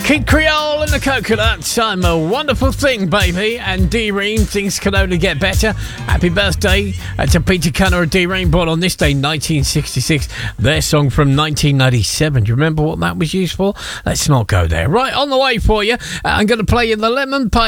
Kid Creole and the Coconuts. I'm a wonderful thing, baby. And D-Ream, things can only get better. Happy birthday to Peter Cunner and D-Ream, born on this day, 1966. Their song from 1997. Do you remember what that was used for? Let's not go there. Right, on the way for you. I'm going to play you the Lemon Page.